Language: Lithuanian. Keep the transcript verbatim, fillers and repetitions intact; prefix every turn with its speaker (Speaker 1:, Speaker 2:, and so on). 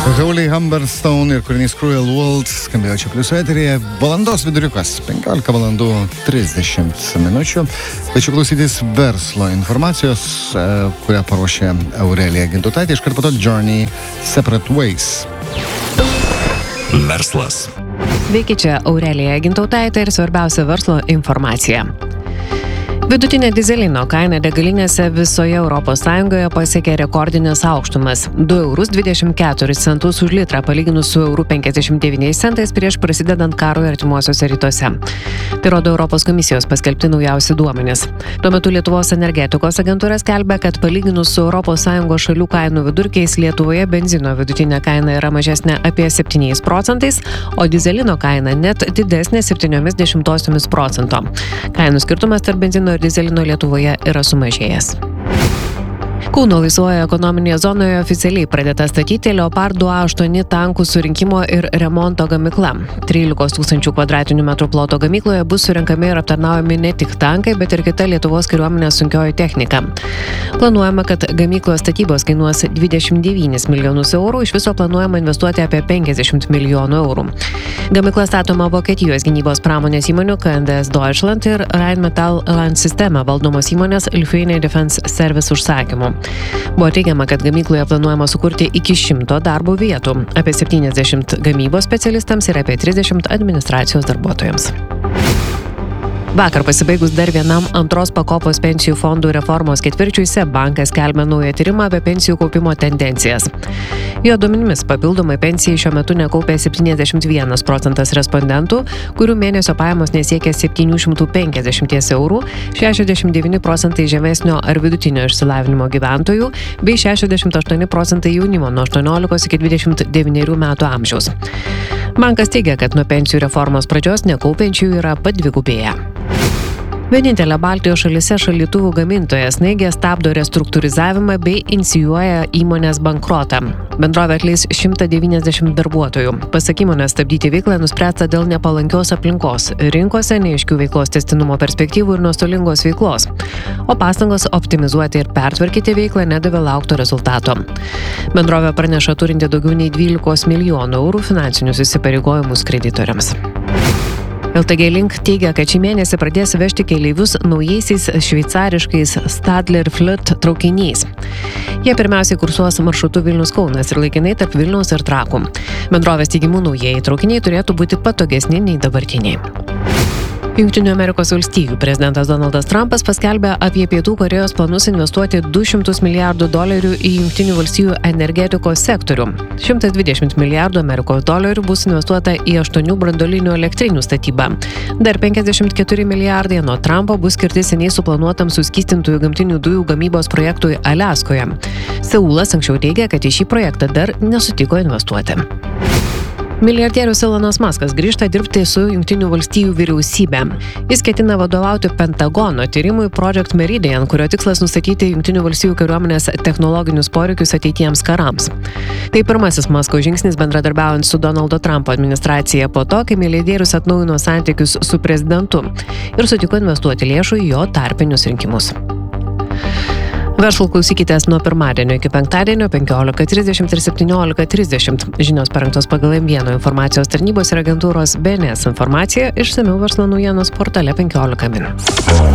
Speaker 1: Holy Humberstone ir kūrinys Cruel World skambėjo čia pliusų eteryje. Valandos viduriukas, penkiolika valandų trisdešimt minučių. Tačiau klausytis verslo informacijos, kurią paruošė Aurelija Gintautaitė. Iškart po to Journey Separate Ways.
Speaker 2: Verslas.
Speaker 3: Sveiki, čia Aurelija Gintautaitė ir svarbiausia verslo informacija. Vidutinė dizelino kaina degalinėse visoje Europos Sąjungoje pasiekė rekordinės aukštumas – du eurus dvidešimt keturis centus už litrą palyginus su euru penkiasdešimt devyniais centais prieš prasidedant karui artimuosiuose rytuose. Tai rodo Europos komisijos paskelbti naujausi duomenys. Tuo metu Lietuvos energetikos agentūra skelbia, kad palyginus su Europos Sąjungos šalių kainų vidurkiais Lietuvoje benzino vidutinė kaina yra mažesnė apie septyniais procentais, o dizelino kaina net didesnė septyniomis dešimtosiomis procento. Kainų skirtumas tarp benzino ir dizelino Lietuvoje yra sumažėjęs. Kauno laisvoje ekonominėje zonoje oficialiai pradėta statyti Leopard A aštuoni tankų surinkimo ir remonto gamykla. trylikos tūkstančių kvadratinių metrų ploto gamykloje bus surinkami ir aptarnaujami ne tik tankai, bet ir kita Lietuvos kariuomenės sunkioji technika. Planuojama, kad gamyklos statybos kainuos dvidešimt devynis milijonus eurų, iš viso planuojama investuoti apie penkiasdešimt milijonų eurų. Gamykla statoma Vokietijos gynybos pramonės įmonių K N D S Deutschland ir Rheinmetall Land Systeme valdomos įmonės Lithuania Defense Service užsakymu. Buvo teigiama, kad gamykloje planuojama sukurti iki šimto darbo vietų, apie septyniasdešimt gamybos specialistams ir apie trisdešimt administracijos darbuotojams. Vakar pasibaigus dar vienam antros pakopos pensijų fondų reformos ketvirčiui, SEB bankas skelbia naują tyrimą apie pensijų kaupimo tendencijas. Jo duomenimis papildomai pensijai šiuo metu nekaupė septyniasdešimt vienas procentas respondentų, kurių mėnesio pajamos nesiekia septynių šimtų penkiasdešimt eurų, šešiasdešimt devyni procentai žemesnio ar vidutinio išsilavinimo gyventojų bei šešiasdešimt aštuoni procentai jaunimo nuo aštuoniolikos iki dvidešimt devynerių metų amžiaus. Bankas teigia, kad nuo pensijų reformos pradžios nekaupiančių yra padvigubėję. Vienintelė Baltijos šalyse šaldytuvų gamintoja Snaigė stabdo restruktūrizavimą bei inicijuoja įmonės bankrotą. Bendrovė atleis šimtą devyniasdešimt darbuotojų. Pasak įmonės, stabdyti veiklą nuspręsta dėl nepalankios aplinkos, rinkose neaiškių veiklos tęstinumo perspektyvų ir nuostolingos veiklos, o pastangos optimizuoti ir pertvarkyti veiklą nedavė laukto rezultato. Bendrovė praneša turinti daugiau nei dvylikos milijonų eurų finansinius įsipareigojimus kreditoriams. L T G Link teigia, kad šį mėnesį pradės vežti keleivius naujaisiais šveicariškais Stadler Flirt traukiniais. Jie pirmiausiai kursuos maršrutu Vilnius-Kaunas ir laikinai tarp Vilniaus ir Trakų. Bendrovės teigimu naujieji traukiniai turėtų būti patogesni nei dabartiniai. Jungtinių Amerikos valstijų prezidentas Donaldas Trumpas paskelbė apie Pietų Korėjos planus investuoti du šimtus milijardų dolerių į Jungtinių valstijų energetikos sektorių. šimtas dvidešimt milijardų Amerikos dolerių bus investuota į aštuonių branduolinių elektrinių statybą. Dar penkiasdešimt keturi milijardai nuo Trumpo bus skirti seniai suplanuotam suskystintųjų gamtinių dujų gamybos projektui Aliaskoje. Seulas anksčiau teigė, kad į šį projektą dar nesutiko investuoti. Milijardierius Elonas Muskas grįžta dirbti su Jungtinių valstijų vyriausybe. Jis ketina vadovauti Pentagono tyrimui Project Meridian, kurio tikslas nustatyti Jungtinių valstijų kariuomenės technologinius poreikius ateitiems karams. Tai pirmasis Musko žingsnis bendradarbiaujant su Donaldo Trumpo administracija po to, kai milijardierius atnaujino santykius su prezidentu ir sutiko investuoti lėšų į jo tarpinius rinkimus. Verslo klausykitės nuo pirmadienio iki penktadienio penkiolika trisdešimt ir septyniolika trisdešimt. Žinios parengtos pagal M vienas informacijos tarnybos ir agentūros B N S informaciją, išsamiau verslo naujienos portale penkiolika min.